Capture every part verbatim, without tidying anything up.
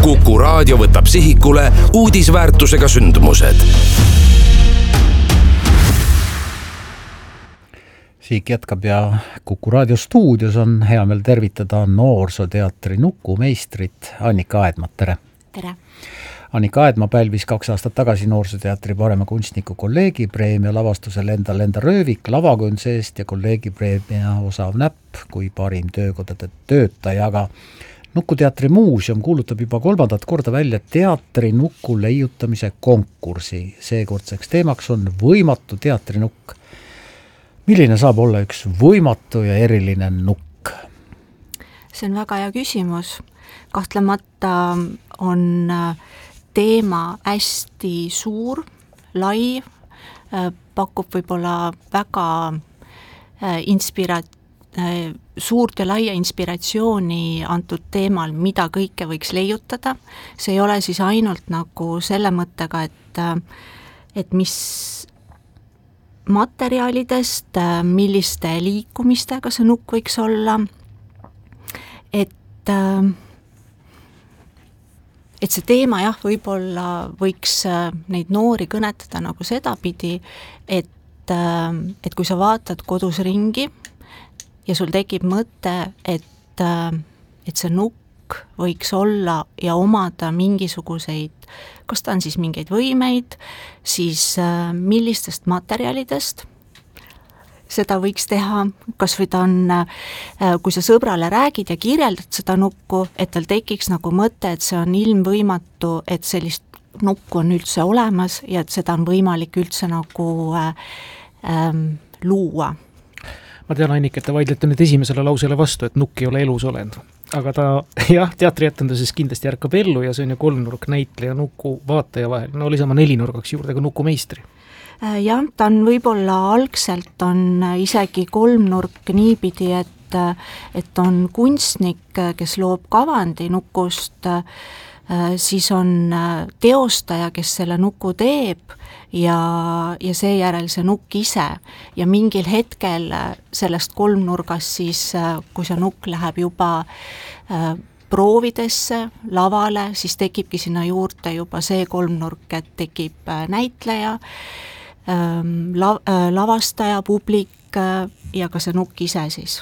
Kuku Raadio võtab sihikule uudisväärtusega sündmused. Siik jätkab ja Kuku Raadio stuudios on hea meel tervitada noorsooteatri Nukumeistrit Annika Aedmat. Tere! Tere! Annika Aedma pälvis kaks aastat tagasi noorsooteatri parema kunstniku kolleegi preemia lavastusel Enda lenda röövik lavakunse eest ja kolleegi preemia Osav näpp kui parim töökodade töötaja, aga Nukuteatri muuseum kuulutab juba kolmandat korda välja teatri nuku leiutamise konkursi. Seekordseks teemaks on võimatu teatrinukk. Milline saab olla üks võimatu ja eriline nukk? See on väga hea küsimus. Kahtlemata on teema hästi suur, lai, pakub võib-olla väga inspirat-, suurt ja laia inspiratsiooni antud teemal, mida kõike võiks leiutada. See ei ole siis ainult nagu selle mõttega, et, et mis materjalidest, milliste liikumistega see nukk võiks olla, et, et see teema jah, võib-olla võiks neid noori kõnetada nagu sedapidi, et, et kui sa vaatad kodus ringi ja sul tekib mõte, et, et see nukk võiks olla ja omada mingisuguseid, kas ta on siis mingeid võimeid, siis millistest materjalidest seda võiks teha, kas või ta on, kui sa sõbrale räägid ja kirjeldad seda nukku, et tal tekiks nagu mõte, et see on ilmvõimatu, et sellist nukku on üldse olemas ja et seda on võimalik üldse nagu ähm, luua. Ma tean, Annika, et te vaidlete nüüd esimesele lausele vastu, et nukk ei ole elus olend. Aga ta, jah, teatriätenduses kindlasti ärkab ellu ja see on ju kolmnurk näitleja nuku vaataja vahel. No oli sama nelinurgaks juurde ka Nukumeistri. Jah, ta on võib-olla algselt on isegi kolmnurk niipidi, et, et on kunstnik, kes loob kavandi nukust, siis on teostaja, kes selle nuku teeb ja, ja seejärel see nukk ise ja mingil hetkel sellest kolmnurgast siis, kui see nukk läheb juba proovidesse, lavale, siis tekibki sinna juurde juba see kolmnurk, et tekib näitleja, la, lavastaja, publik ja ka see nukk ise siis.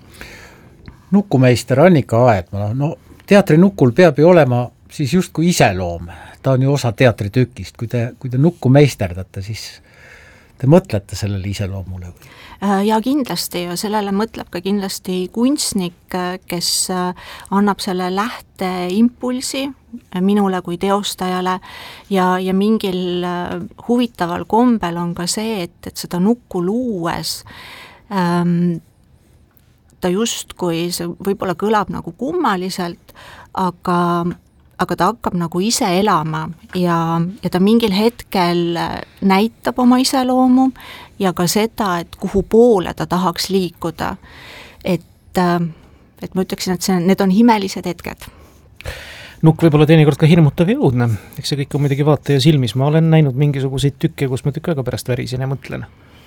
Nukumeister Annika Aedma, no teatri nukul peab ju olema siis justkui iseloom, ta on ju osa teatritükist, kui te, kui te nukku meisterdate, siis te mõtlete sellele iseloomule või? Ja kindlasti ja sellele mõtleb ka kindlasti kunstnik, kes annab selle lähteimpulsi minule kui teostajale ja, ja mingil huvitaval kombel on ka see, et, et seda nukku luues ähm, ta justkui, see võib-olla kõlab nagu kummaliselt, aga aga ta hakkab nagu ise elama ja, ja ta mingil hetkel näitab oma iseloomu ja ka seda, et kuhu poole ta tahaks liikuda. Et, et ma ütleksin, et see, need on himelised hetked. Nukk võib olla teinekord ka hirmutav jõudne. Eks see kõik on muidugi vaataja silmis. Ma olen näinud mingisuguseid tükke, kus ma tükk aega pärast värisen ja mõtlen.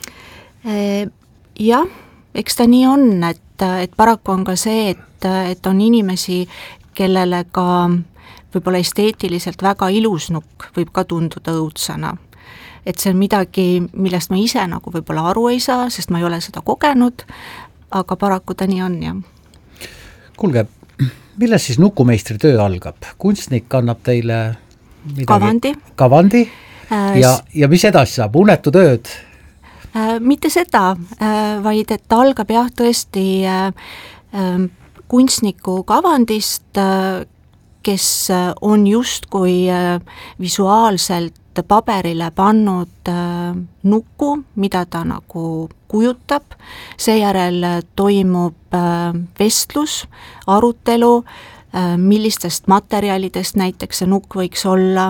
Jah, eks ta nii on, et, et paraku on ka see, et, et on inimesi, kellele ka võib-olla esteetiliselt väga ilus nukk võib ka tunduda õudsana. Et see on midagi, millest ma ise nagu võib-olla aru ei saa, sest ma ei ole seda kogenud, aga paraku ta nii on, jah. Kuulge, milles siis Nukumeistri töö algab? Kunstnik annab teile midagi? Kavandi. Kavandi äh, ja, ja mis edasi saab? Unetu tööd? Äh, mitte seda, äh, vaid et algab jah tõesti äh, äh, kunstniku kavandist, äh, kes on justkui visuaalselt paberile pannud nuku, mida ta nagu kujutab, seejärel toimub vestlus, arutelu, millistest materjalidest näiteks see nukk võiks olla,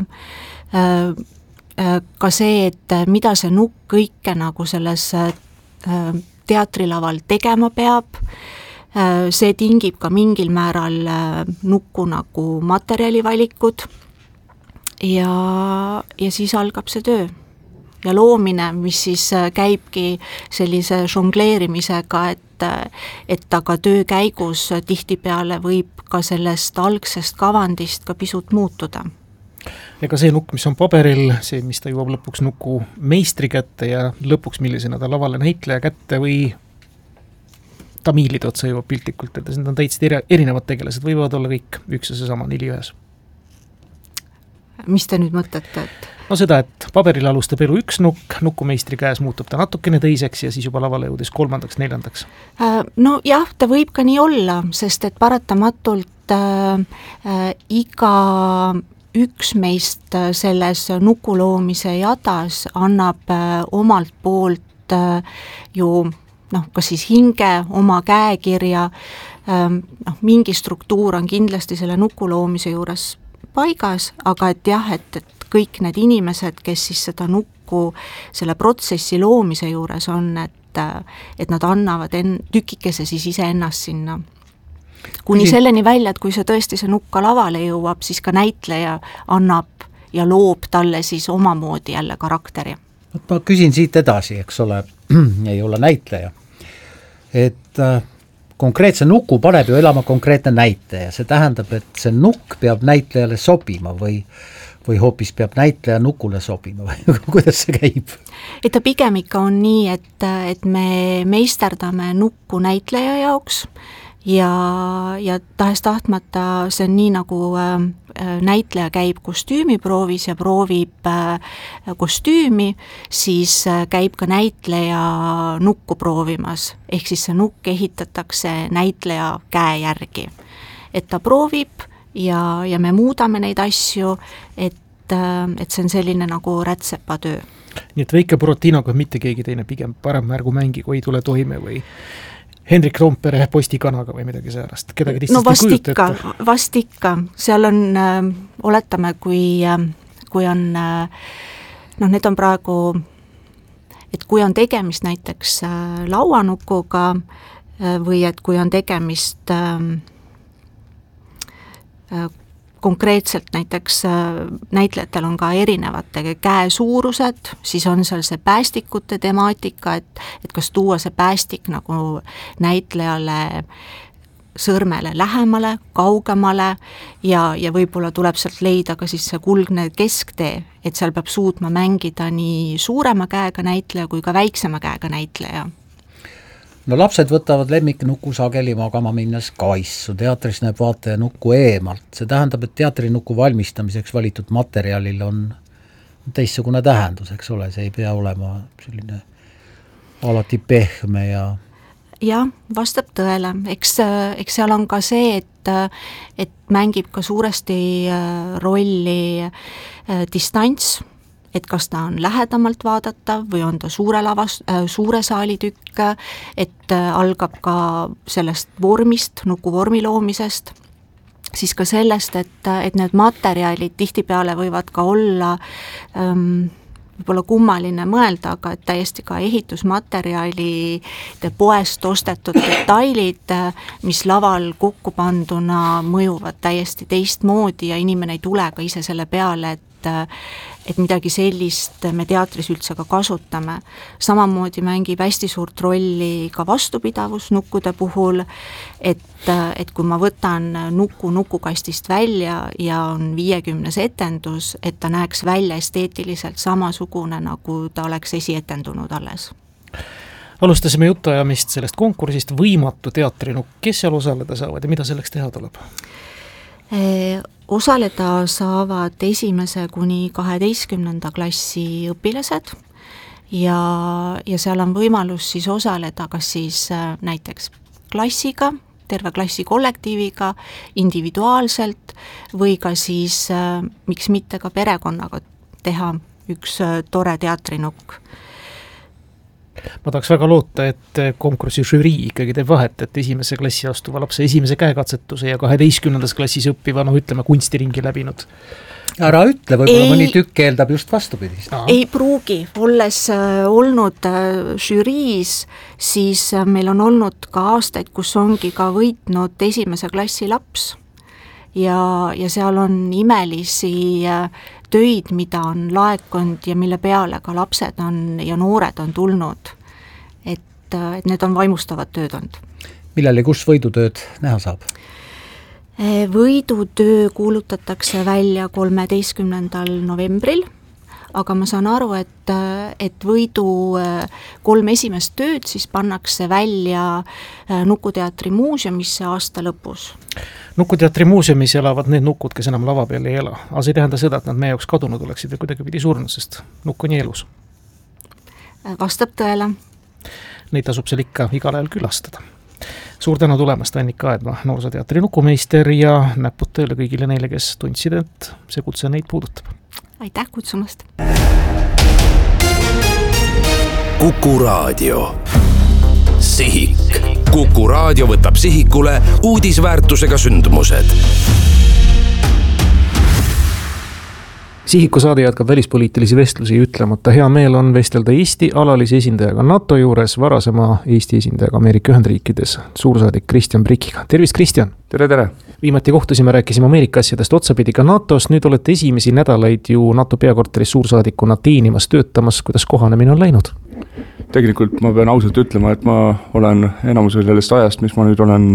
ka see, et mida see nukk kõike nagu selles teatrilaval tegema peab, see tingib ka mingil määral nukku nagu materjalivalikud ja, ja siis algab see töö. ja loomine, mis siis käibki sellise žongleerimisega, et, et aga töö käigus tihtipeale võib ka sellest algsest kavandist ka pisut muutuda. Ega see nukk, mis on paberil, see, mis ta jõuab lõpuks nuku meistri kätte ja lõpuks millisena ta lavale näitleja kätte või tamiilide otsa jõuab piltlikult, et need on täitsa erinevad tegelased, võivad olla kõik üks ja seesama neli ühes. Mis te nüüd mõtlete? Et... No seda, et paberil alustab elu üks nukk, nukumeistri käes muutub ta natukene teiseks ja siis juba lavale jõudis kolmandaks, neljandaks. No jah, ta võib ka nii olla, sest et paratamatult äh, äh, iga üks meist selles nuku loomise jadas annab äh, omalt poolt äh, ju noh, kas siis hinge, oma käekirja, äh, noh, mingi struktuur on kindlasti selle nuku loomise juures paigas, aga et jah, et, et kõik need inimesed, kes siis seda nukku selle protsessi loomise juures on, et, et nad annavad en-, tükikese siis ise ennast sinna. Kuni Küsin... selleni välja, et kui see tõesti see nukk ka lavale jõuab, siis ka näitleja annab ja loob talle siis omamoodi jälle karakteri. Ma küsin siit edasi, eks ole, ei ole näitleja, et äh, konkreetse nuku paneb ju elama konkreetne näitleja, see tähendab, et see nukk peab näitlejale sobima või, või hoopis peab näitleja nukule sobima või kuidas see käib? Et ta pigem ikka on nii, et, et me meisterdame nukku näitleja jaoks ja, ja tahes tahtmata see on nii, nagu äh, näitleja käib kostüümiproovis ja proovib äh, kostüümi, siis äh, käib ka näitleja nukku proovimas, ehk siis see nukk ehitatakse näitleja käe järgi. Et ta proovib ja, ja me muudame neid asju, et, äh, et see on selline nagu rätsepatöö. Nii et väike Buratinoga mitte keegi teine, pigem parem märgu mängigu ei tule toime või Hendrik Roompere postikanaga või midagi säärast, kedagi lihtsalt no vast ei ikka, vast ikka, seal on äh,, oletame, kui, äh, kui on äh, noh, need on praegu, et kui on tegemist näiteks äh, lauanukuga äh, või et kui on tegemist äh, äh, konkreetselt näiteks näitlejatel on ka erinevate käe suurused, siis on seal see päästikute temaatika, et, et kas tuua see päästik nagu näitlejale sõrmele lähemale, kaugemale ja, ja võib-olla tuleb sealt leida ka siis see kulgne kesktee, et seal peab suutma mängida nii suurema käega näitleja kui ka väiksema käega näitleja. No lapsed võtavad lemmiknuku sageli magama minnes kaissu, teatris näeb vaataja nuku eemalt, see tähendab, et teatrinuku valmistamiseks valitud materjalil on teistsugune tähendus, eks ole, see ei pea olema selline alati pehme ja jah, vastab tõele, eks, eks seal on ka see, et, et mängib ka suuresti rolli distants, et kas ta on lähedamalt vaadatav või on ta suure lavas, suure saali tükk, et algab ka sellest vormist, nuku vormi loomisest, siis ka sellest, et, et need materjalid tihtipeale võivad ka olla ähm, võib-olla kummaline mõelda, aga et täiesti ka ehitusmaterjalide poest ostetud detailid, mis laval kokku panduna mõjuvad täiesti teistmoodi ja inimene ei tule ka ise selle peale, et et midagi sellist me teatris üldse ka kasutame. Samamoodi mängib hästi suurt rolli ka vastupidavus nukkude puhul, et, et kui ma võtan nuku nukukastist välja ja on viiekümnes etendus, et ta näeks välja esteetiliselt samasugune, nagu ta oleks esietendunud alles. Alustasime jutuajamist sellest konkursist Võimatu teatrinukk, kes seal osaleda saavad ja mida selleks teha tuleb? E osaleda saavad esimese kuni kaheteistkümnenda klassi õpilased ja, ja seal on võimalus siis osaleda kas siis näiteks klassiga, terve klassi kollektiiviga, individuaalselt või ka siis, miks mitte ka perekonnaga teha üks tore teatrinukk. Ma tahaks väga loota, et konkursi žürii ikkagi teeb vahet, et esimese klassi astuva lapse esimese käekatsetuse ja kaheteistkümnendas klassis õppiva, noh ütleme, kunstiringi läbinud. Ära ütle, võib-olla mõni tükk eeldab just vastupidist. Ei pruugi, olles äh, olnud äh, žüriis, siis äh, meil on olnud ka aastaid, kus ongi ka võitnud esimese klassi laps ja, ja seal on imelisi töid, mida on laekunud ja mille peale ka lapsed on ja noored on tulnud. Et, et need on vaimustavad tööd olnud. Millal ja kus võidutööd näha saab? Võidutöö kuulutatakse välja kolmeteistkümnendal novembril, aga ma saan aru, et, et võidu kolm esimest tööd siis pannakse välja Nukuteatri muuseumisse aasta lõpus. Nukuteatri muuseumis elavad need nukud, kes enam lava peal ei ela. Aga see ei tähenda seda, et nad meie jaoks kadunud oleksid ja kuidagi pidi surnud, sest nukk on nii elus. Vastab tõele. Neid tasub seal ikka igal ajal külastada. Suur tänu tulemast, Annika Aedma, Noorsooteatri nukumeister ja näpud tööle kõigile neile, kes tundsid, et see kutse neid puudutab. Aitäh kutsumast! Kuku Raadio. Sihik. Kuku Raadio võtab sihikule uudisväärtusega sündmused. Sihiku saade jätkab välispoliitilisi vestlusi ütlemata. Hea meel on vestelda Eesti alalise esindajaga NATO juures, varasema Eesti esindajaga Ameerika Ühendriikides, suursaadik Kristjan Prikiga. Tervist, Kristjan! Tere, tere! Viimati kohtusime, rääkisime Ameerika asjadest otsapidi ka NATOst, nüüd olete esimesi nädalaid ju NATO peakorteris suursaadikuna teenimas, töötamas, kuidas kohanemine on läinud? Tegelikult ma pean ausalt ütlema, et ma olen enamus sellest ajast, mis ma nüüd olen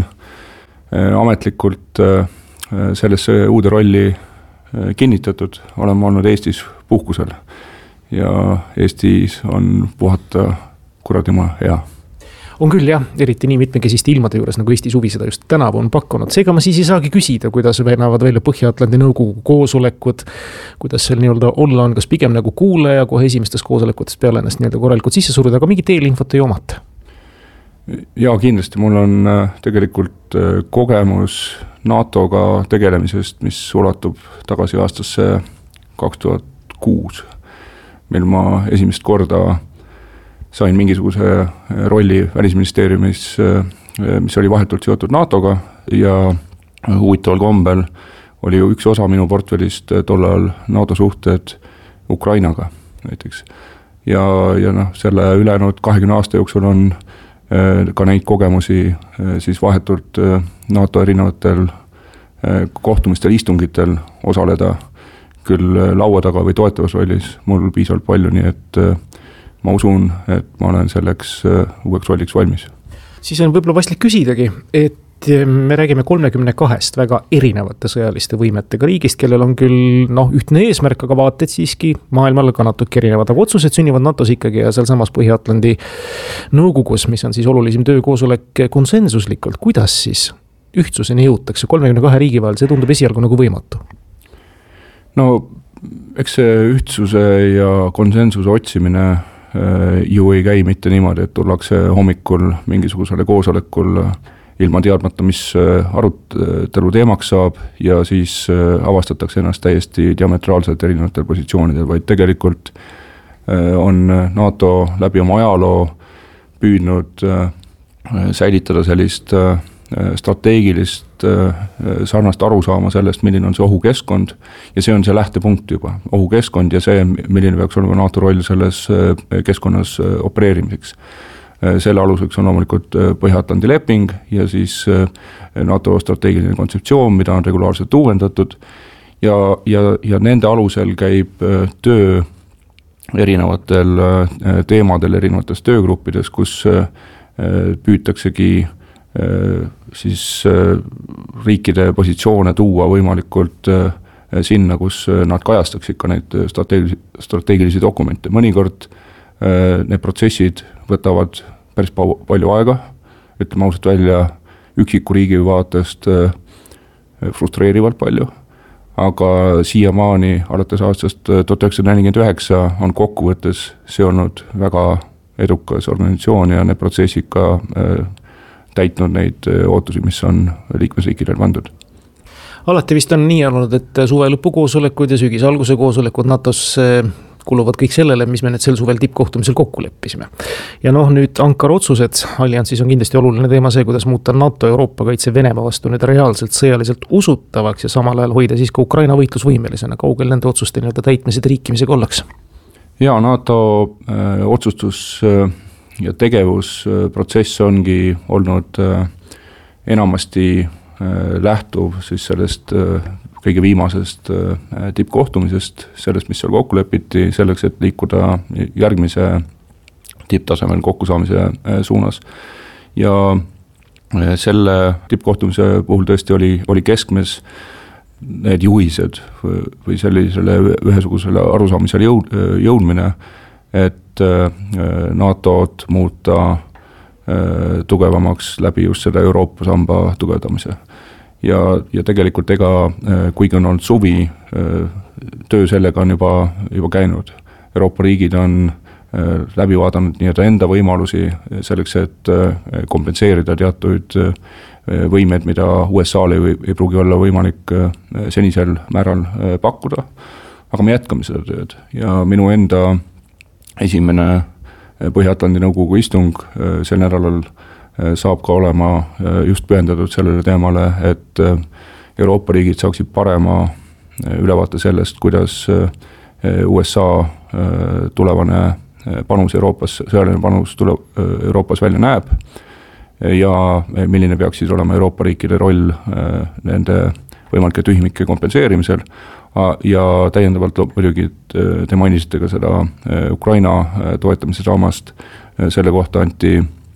ametlikult sellesse uude rolli kinnitatud, oleme olnud Eestis puhkusel ja Eestis on puhata kuradima hea. On küll jah, eriti nii mitmekesiste ilmade juures, nagu Eesti suvi seda just tänavu on pakkunud. Seega ma siis ei saagi küsida, kuidas näevad välja Põhja-Atlandi nõukogu koosolekud, kuidas seal nii-öelda olla on, kas pigem nagu kuulaja kohe esimestes koosolekutest peale ennast nii-öelda korralikult sisse suruda, aga mingit eelinfot ei omata. Ja kindlasti mul on tegelikult kogemus NATOga tegelemisest, mis ulatub tagasi aastasse kaks tuhat kuus, mil ma esimest korda sain mingisuguse rolli Välisministeeriumis, mis oli vahetult seotud NATOga ja huvitaval kombel oli ju üks osa minu portfellist tollal NATO suhted Ukrainaga näiteks. Ja, ja noh, selle ülejäänud kahekümne aasta jooksul on ka neid kogemusi siis vahetult NATO erinevatel kohtumistel, istungitel osaleda küll laua taga või toetavas rollis mul piisavalt palju, nii et ma usun, et ma olen selleks uueks rolliks valmis. Siis on võib-olla vastlik küsidagi, et me räägime kolmekümne kahest väga erinevate sõjaliste võimetega riigist, kellel on küll noh, ühtne eesmärk, aga vaated siiski maailmal ka natuke erinevad, aga otsused sünnivad NATOs ikkagi ja seal samas Põhja-Atlandi nõukogus, mis on siis olulisim töökoosolek konsensuslikult. Kuidas siis ühtsuseni jõutakse kolmekümne kahe riigi vahel, see tundub esialgu nagu võimatu? No eks see ühtsuse ja konsensuse otsimine ju ei käi mitte niimoodi, et tullakse hommikul mingisugusele koosolekul ilma teadmata, mis arutelu teemaks saab ja siis avastatakse ennast täiesti diametraalselt erinevatel positsioonidel, vaid tegelikult on NATO läbi oma ajaloo püüdnud säilitada sellist strateegilist sarnast arusaama sellest, milline on see ohukeskkond ja see on see lähtepunkt juba, ohukeskkond ja see, milline peaks olema NATO roll selles keskkonnas opereerimiseks. Selle aluseks on loomulikult Põhja-Atlandi leping ja siis NATO strateegiline kontseptsioon, mida on regulaarselt uuendatud ja, ja, ja nende alusel käib töö erinevatel teemadel, erinevates töögruppides, kus püütaksegi siis riikide positsioone tuua võimalikult sinna, kus nad kajastaks ikka neid strateegilisi, strateegilisi dokumente. Mõnikord need protsessid võtavad päris palju aega, ütleme ausalt välja üksiku riigi vaatest frustreerivalt palju, aga siiamaani alates aastast tuhat üheksasada nelikümmend üheksa on kokkuvõttes see olnud väga edukas organisatsioon ja need protsessid ka täitnud neid ootusi, mis on liikmesriikidel pandud. Alati vist on nii olnud, et suve lõpukoosolekud ja sügise alguse koosolekud NATOs kuluvad kõik sellele, mis me nüüd sel suvel tippkohtumisel kokku leppisime. Ja noh, nüüd Ankara otsused, alliansis on kindlasti oluline teema see, kuidas muuta NATO Euroopa kaitse Venemaa vastu nüüd reaalselt sõjaliselt usutavaks ja samal ajal hoida siis ka Ukraina võitlusvõimelisena. Kaugel nende otsuste nii-öelda täitmised riikimisega ollakse? Ja NATO äh, otsustus äh, ja tegevusprotsess ongi olnud enamasti lähtuv siis sellest kõige viimasest tippkohtumisest, sellest, mis seal kokku lepiti, selleks, et liikuda järgmise tipptasemel kokkusaamise suunas. Ja selle tippkohtumise puhul tõesti oli, oli keskmes need juhised või sellisele ühesugusele arusaamisele jõud, jõudmine, et NATO-d muuta tugevamaks läbi just seda Euroopa samba tugevdamise. Ja, ja tegelikult ega, kuigi on olnud suvi, töö sellega on juba, juba käinud. Euroopa riigid on läbi vaadanud nii-öelda enda võimalusi selleks, et kompenseerida teatud võimed, mida U S A-l ei, ei pruugi olla võimalik senisel määral pakkuda. Aga me jätkame seda tööd ja minu enda esimene Põhja-Atlandi nõukogu istung sel nädalal saab ka olema just pühendatud sellele teemale, et Euroopa riigid saaksid parema ülevaate sellest, kuidas U S A tulevane panus Euroopas, sõjaline panus tule, Euroopas välja näeb ja milline peaks siis olema Euroopa riikide roll nende võimalike tühimike kompenseerimisel. Ja täiendavalt muidugi te mainisite ka seda Ukraina toetamise saamast, selle kohta anti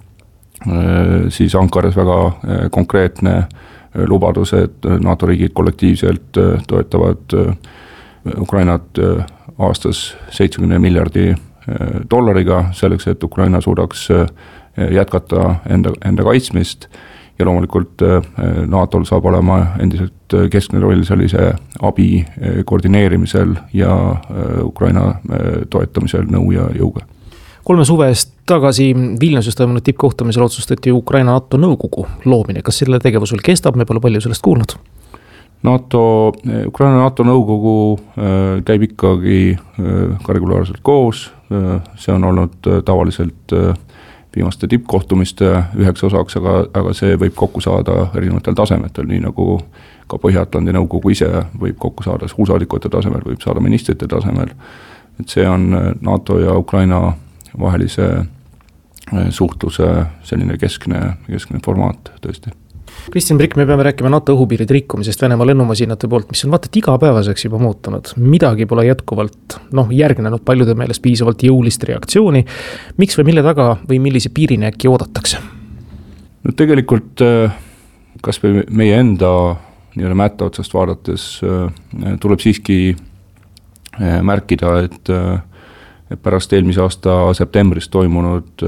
siis Ankaras väga konkreetne lubadus, et NATO riigid kollektiivselt toetavad Ukrainat aastas seitsekümmend miljardi dollariga selleks, et Ukraina suudaks jätkata enda, enda kaitsmist ja loomulikult NATOl saab olema endiselt keskne roll sellise abi koordineerimisel ja Ukraina toetamisel nõu ja jõuga. Kolme suve eest tagasi Vilniuses toimunud tippkohtumisel otsustati Ukraina NATO nõukogu loomine. Kas selle tegevusel kestab? Me pole palju sellest kuulnud. NATO, Ukraina NATO nõukogu käib ikkagi ka regulaarselt koos. See on olnud tavaliselt viimaste tippkohtumiste üheks osaks, aga, aga see võib kokku saada erinevatel tasemetel, nii nagu ka Põhja-Atlandi nõukogu ise võib kokku saada suursaadikute tasemel, võib saada ministrite tasemel. Et see on NATO ja Ukraina vahelise suhtluse selline keskne, keskne formaat tõesti. Kristjan Prikk, me peame rääkima NATO õhupiirid rikkumisest Venemaa lennumasinate poolt, mis on vaata igapäevaseks juba muutunud. Midagi pole jätkuvalt noh, järgnenud paljude meelest piisavalt jõulist reaktsiooni. Miks või mille taga või millise piirini äkki oodatakse? No tegelikult kas või meie enda nii-öelda mätta otsast vaadates tuleb siiski märkida, et, et pärast eelmise aasta septembris toimunud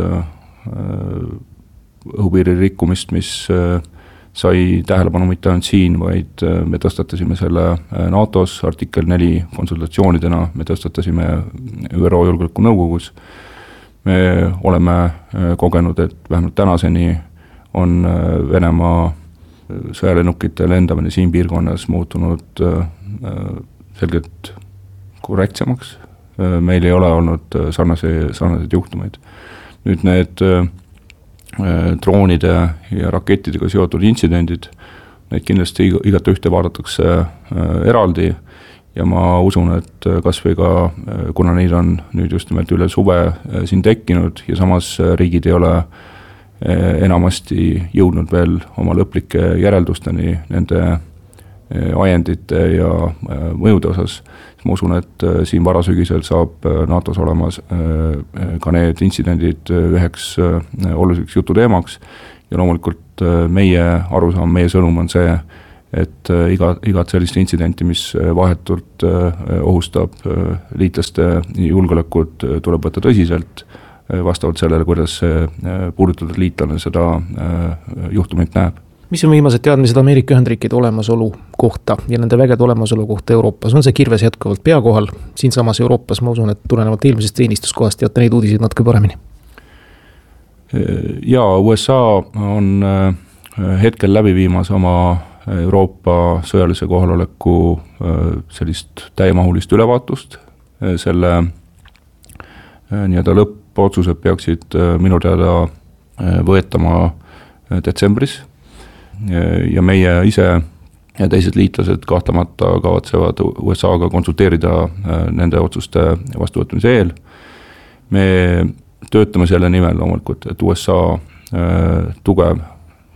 õhupiiri rikkumist, mis sai tähelepanu mitte ainult siin, vaid me tõstatasime selle NATOs artikkel neli konsultatsioonidena, me tõstatasime ÜRO julgeoleku nõukogus. Me oleme kogenud, et vähemalt tänaseni on Venemaa sõjalennukite lendamine siin piirkonnas muutunud selgelt korrektsemaks. Meil ei ole olnud sarnase, sarnaseid juhtumeid. Nüüd need droonide ja rakettidega seotud intsidendid, neid kindlasti igat ühte vaadatakse eraldi ja ma usun, et kas või ka, kuna neid on nüüd just nimelt üle suve siin tekkinud ja samas riigid ei ole enamasti jõudnud veel oma lõplike järeldusteni nende ajendite ja mõjude osas, siis ma usun, et siin varasügisel saab NATOs olemas ka need intsidendid üheks oluliseks jututeemaks ja loomulikult meie arusaam, meie sõnum on see, et iga, igat sellist intsidenti, mis vahetult ohustab liitlaste julgeolekut, tuleb võtta tõsiselt vastavalt sellele, kuidas see puudutatud liitlane seda juhtumit näeb. Mis on viimased teadmised Ameerika Ühendriikide olemasolu kohta ja nende vägede olemasolu kohta Euroopas? On see kirves jätkuvalt peakohal? Siin samas Euroopas ma usun, et tulenevalt eelmisest teenistuskohast teate neid uudiseid natuke paremini. Ja U S A on hetkel läbi viimas oma Euroopa sõjalise kohaloleku sellist täiemahulist ülevaatust. Selle nii-öelda lõppotsused peaksid minu teada võetama detsembris. Ja meie ise ja teised liitlased kahtlemata kavatsevad U S A-ga konsulteerida nende otsuste vastuvõtmise eel. Me töötame selle nimel loomulikult, et U S A tugev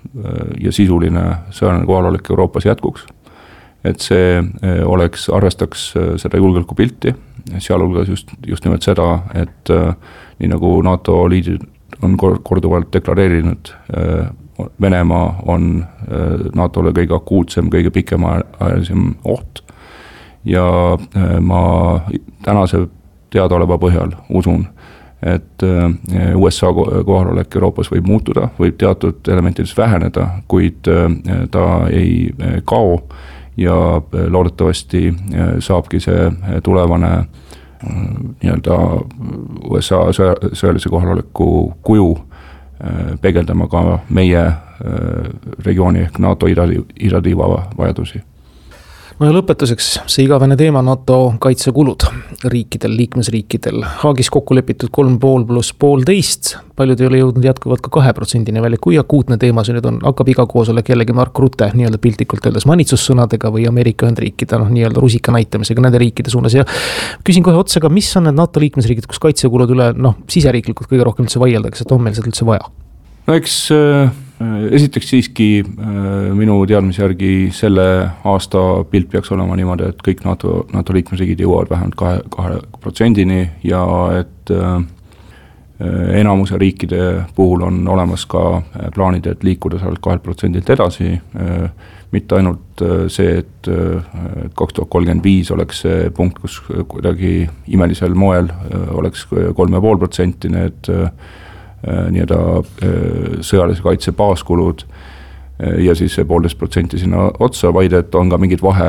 ja sisuline sõjaline kohalolek Euroopas jätkuks. Et see oleks, arvestaks seda julgeolekupilti, sealhulgas just, just nimelt seda, et nii nagu NATO liidid on korduvalt deklareerinud, Venemaa on NATOle kõige akuutsem, kõige pikemaajalisem oht ja ma tänase teadaoleva põhjal usun, et U S A kohalolek Euroopas võib muutuda, võib teatud elementides väheneda, kuid ta ei kao ja loodetavasti saabki see tulevane nii-öelda U S A sõjalise kohaloleku kuju peegeldama ka meie regiooni ehk NATO idatiiva vajadusi. No ja lõpetuseks see igavene teema NATO kaitsekulud riikidel, liikmesriikidel. Haagis kokku lepitud kolm pool pluss poolteist, paljud ei ole jõudnud jätkuvalt ka kahe protsendini välja, kui akuutne teema see nüüd on, hakkab iga koosolek jällegi Mark Rutte nii-öelda piltlikult öeldes manitsussõnadega või Ameerika Ühendriikide no, nii-öelda rusika näitamisega nende riikide suunas ja küsin kohe otsaga, mis on need NATO liikmesriigid, kus kaitsekulud üle noh, siseriiklikult kõige rohkem üldse vaieldakse, et on meil seda üldse vaja? No eks äh, esiteks siiski äh, minu teadmise järgi selle aasta pilt peaks olema niimoodi, et kõik NATO, NATO liikmesriigid jõuavad vähemalt kahe, kahe protsendini ja et äh, enamuse riikide puhul on olemas ka plaanid, et liikuda sealt kahelt protsendilt edasi, äh, mitte ainult see, et äh, kaks tuhat kolmkümmend viis oleks see punkt, kus kuidagi imelisel moel äh, oleks kolm ja pool protsenti need äh, nii-öelda sõjalise kaitse baaskulud ja siis see poolteist protsenti sinna otsa, vaid et on ka mingid vahe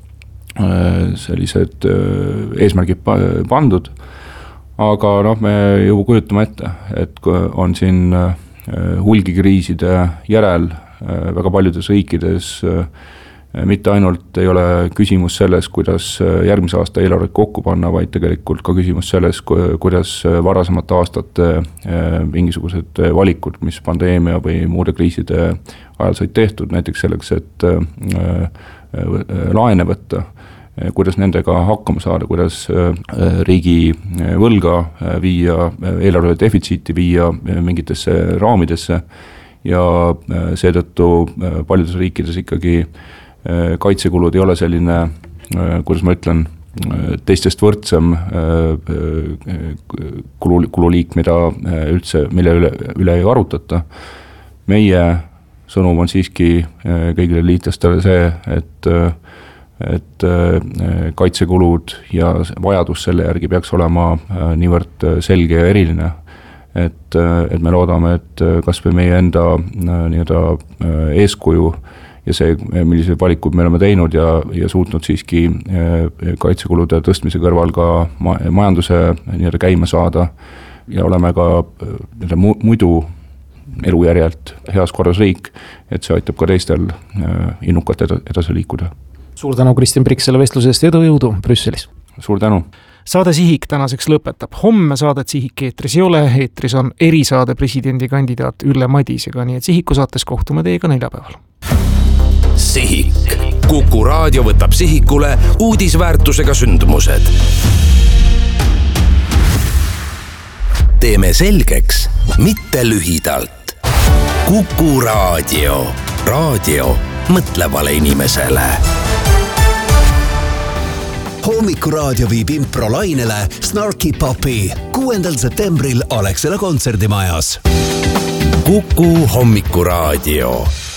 sellised eesmärgid pandud. Aga noh, me ju kujutame ette, et on siin hulgikriiside järel väga paljudes riikides mitte ainult ei ole küsimus selles, kuidas järgmise aasta eelarvet kokku panna, vaid tegelikult ka küsimus selles, kuidas varasemate aastate mingisugused valikud, mis pandeemia või muude kriiside ajal said tehtud, näiteks selleks, et laene võtta, kuidas nendega hakkama saada, kuidas riigi võlga viia, eelarve defitsiiti viia mingitesse raamidesse ja seetõttu paljudes riikides ikkagi kaitsekulud ei ole selline, kuidas ma ütlen, teistest võrdsem kulu, kululiik, mida üldse, mille üle, üle ei arutata. Meie sõnum on siiski kõigile liitlastele see, et, et kaitsekulud ja vajadus selle järgi peaks olema niivõrd selge ja eriline, et, et me loodame, et kas või meie enda nii-öelda eeskuju ja see, millised valikud me oleme teinud ja, ja suutnud siiski kaitsekulude tõstmise kõrval ka majanduse nii-öelda käima saada ja oleme ka muidu elujärjelt heas korras riik, et see aitab ka teistel innukalt edasi liikuda. Suur tänu, Kristjan Priks, selle vestluse eest, edu jõudu Brüsselis. Suur tänu. Saade Sihik tänaseks lõpetab. Homme saadet Sihik eetris ei ole, eetris on erisaade presidendikandidaat Ülle Madisega, nii et Sihiku saates kohtume teiega neljapäeval. Sihik. Kuku raadio võtab sihikule uudisväärtusega sündmused. Teeme selgeks, mitte lühidalt. Kuku raadio. Raadio mõtlevale inimesele. Hommikuraadio viib improlainele Snarky Puppy kuuendal septembril Alexela kontserdimajas. Kuku Hommikuraadio.